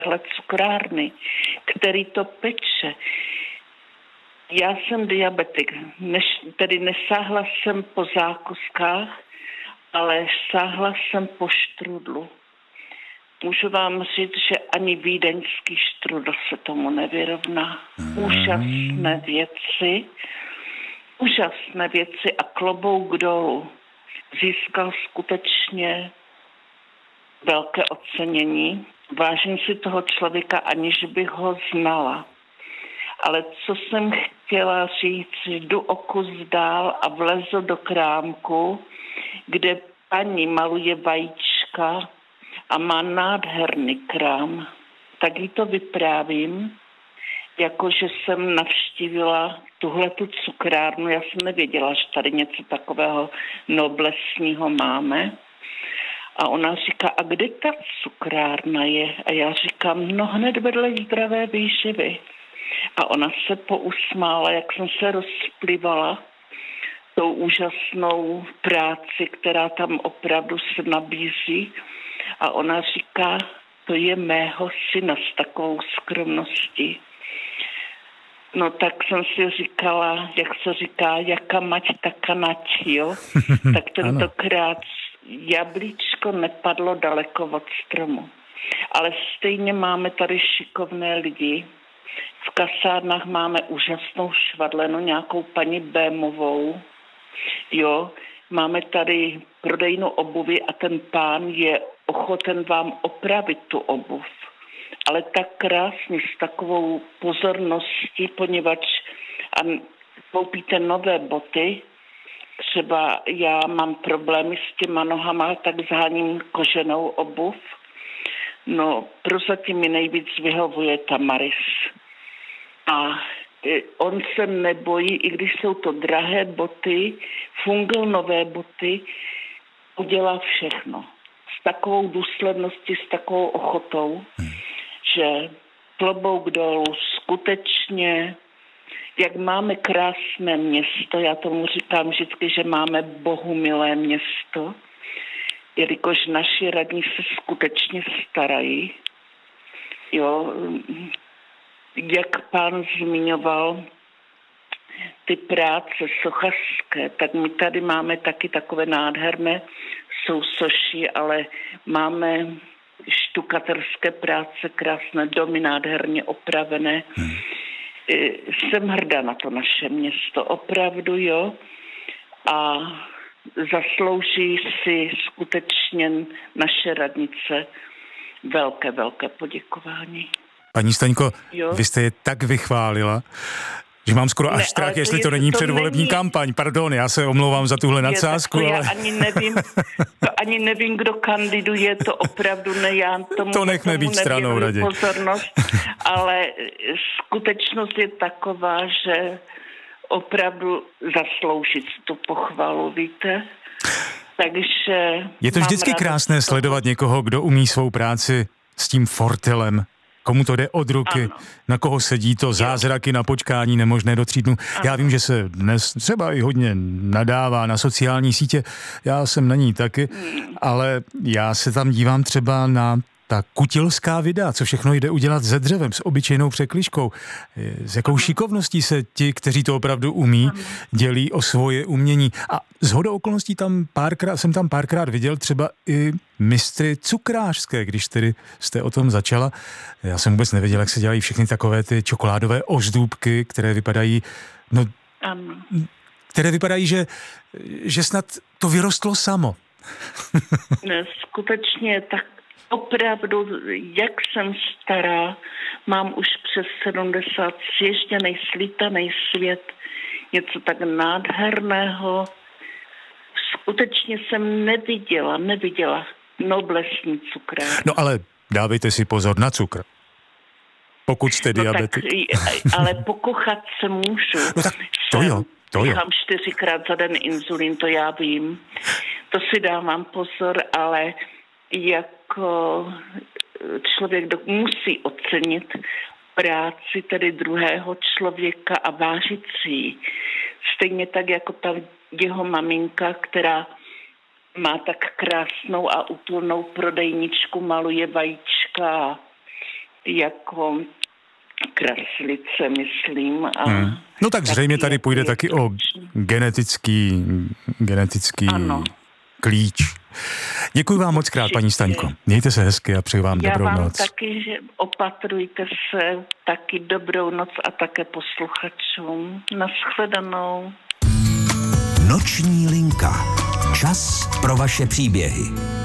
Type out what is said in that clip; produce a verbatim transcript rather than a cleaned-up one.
téhle cukrárny, který to peče. Já jsem diabetik, než, tedy nesáhla jsem po zákuskách, ale sáhla jsem po štrudlu. Můžu vám říct, že ani vídeňský štrudl se tomu nevyrovná. Úžasné věci, úžasné věci a klobouk dolů. Získal skutečně velké ocenění. Vážím si toho člověka, aniž bych ho znala. Ale co jsem chtěla říct, jdu o kus dál a vlezu do krámku, kde paní maluje vajíčka a má nádherný krám. Tak jí to vyprávím, jakože jsem navštívila tuhletu cukrárnu. Já jsem nevěděla, že tady něco takového noblesního máme. A ona říká, a kde ta cukrárna je? A já říkám, no hned vedle Zdravé výživy. A ona se pousmála, jak jsem se rozplivala tou úžasnou práci, která tam opravdu se nabízí. A ona říká, to je mého syna s takovou skromností. No tak jsem si říkala, jak se říká, jaká mať, taká nať, jo? Tak tentokrát jablíčko nepadlo daleko od stromu. Ale stejně máme tady šikovné lidi. V kasárnách máme úžasnou švadlenu, nějakou paní Bémovou. Jo, máme tady prodejnu obuvy a ten pán je ochoten vám opravit tu obuv. Ale tak krásně, s takovou pozorností, poněvadž a koupíte nové boty, třeba já mám problémy s těma nohama, tak zháním koženou obuv. No, prozatím mi nejvíc vyhovuje Tamaris. A on se nebojí, i když jsou to drahé boty, funglnové boty, udělá všechno. S takovou důsledností, s takovou ochotou, hmm. že klobouk dolů skutečně, jak máme krásné město, já tomu říkám vždycky, že máme bohumilé město, jelikož naši radní se skutečně starají. Jo, jak pán zmiňoval ty práce sochařské, tak my tady máme taky takové nádherné sousoší, ale máme štukaterské práce, krásné domy, nádherně opravené. Hmm. Jsem hrdá na to naše město, opravdu, jo. A zaslouží si skutečně naše radnice velké, velké poděkování. Paní Staňko, jo? Vy jste je tak vychválila, že mám skoro až ne, strach, jestli to, to není to předvolební není... kampaň. Pardon, já se omlouvám za tuhle nadsázku. Ale... Já ani nevím, to ani nevím, kdo kandiduje, to opravdu ne, já tomu, to nechme být stranou raději. Pozornost, ale skutečnost je taková, že opravdu zasloužit tu pochvalu, víte? Takže... Je to vždycky krásné toho... sledovat někoho, kdo umí svou práci s tím fortelem. Komu to jde od ruky, ano. Na koho sedí to zázraky na počkání nemožné do tří dnů. Ano. Já vím, že se dnes třeba i hodně nadává na sociální sítě, já jsem na ní taky, hmm. ale já se tam dívám třeba na ta kutilská videa, co všechno jde udělat se dřevem, s obyčejnou překližkou. S jakou šikovností se ti, kteří to opravdu umí, dělí o svoje umění. A shodou okolností tam párkrát, jsem tam párkrát viděl třeba i mistry cukrářské, když tedy jste o tom začala. Já jsem vůbec nevěděl, jak se dělají všechny takové ty čokoládové ozdůbky, které vypadají, no, které vypadají, že, že snad to vyrostlo samo. Ne, skutečně tak opravdu, jak jsem stará, mám už přes sedmdesát, zježděnej, slítanej svět, něco tak nádherného. Skutečně jsem neviděla, neviděla noblesní cukrárnu. No ale dávejte si pozor na cukr. Pokud jste no diabetik. Tak, ale pokochat se můžu. No tak to jo, to jo. Mám čtyřikrát za den inzulín, to já vím. To si dávám pozor, ale jako člověk musí ocenit práci tedy druhého člověka a vážit si ji. Stejně tak jako ta jeho maminka, která má tak krásnou a útulnou prodejničku, maluje vajíčka, jako kraslice, myslím. A hmm. No tak zřejmě tady půjde taky o genetický, genetický ano. klíč. Děkuji vám moc krát, paní Staňko. Mějte se hezky a přeji vám Já dobrou vám noc. taky, že opatrujte se, taky dobrou noc a také posluchačům. Nashledanou. Noční linka. Čas pro vaše příběhy.